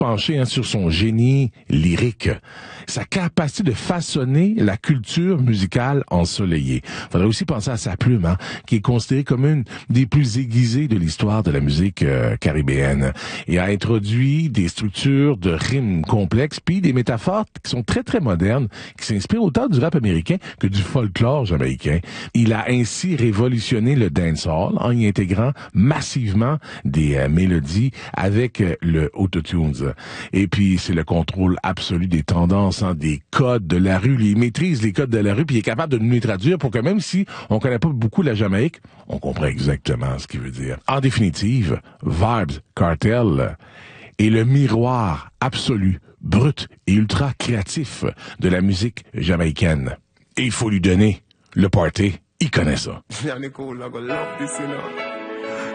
pencher sur son génie lyrique, sa capacité de façonner la culture musicale ensoleillée. Faudrait aussi penser à sa plume, qui est considérée comme une des plus aiguisées de l'histoire de la musique caribéenne, et a introduit des structures de rimes complexes puis des métaphores qui sont très très modernes, qui s'inspirent autant du rap américain que du folklore jamaïcain. Il a ainsi révolutionné le dancehall en y intégrant massivement des mélodies avec le autotunes. Et puis, c'est le contrôle absolu des tendances, des codes de la rue. Il maîtrise les codes de la rue, puis il est capable de nous les traduire pour que même si on connaît pas beaucoup la Jamaïque, on comprend exactement ce qu'il veut dire. En définitive, Vybz Kartel est le miroir absolu, brut et ultra créatif de la musique jamaïcaine. Et il faut lui donner le party. Il connaît ça.